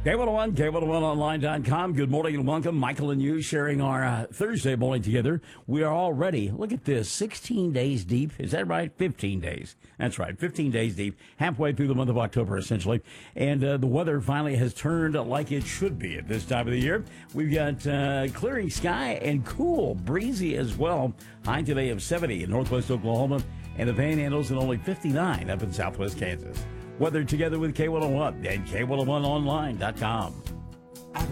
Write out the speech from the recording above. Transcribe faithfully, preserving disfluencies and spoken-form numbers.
K one oh one, K one oh one online dot com. Good morning and welcome. Michael and you sharing our uh, Thursday morning together. We are already, look at this, sixteen days deep. Is that right? fifteen days. That's right, fifteen days deep. Halfway through the month of October, essentially. And uh, the weather finally has turned like it should be at this time of the year. We've got uh, clearing sky and cool, breezy as well. High today of seventy in northwest Oklahoma, and the Panhandles at only fifty-nine up in southwest Kansas. Weather together with K one oh one and K one oh one online dot com.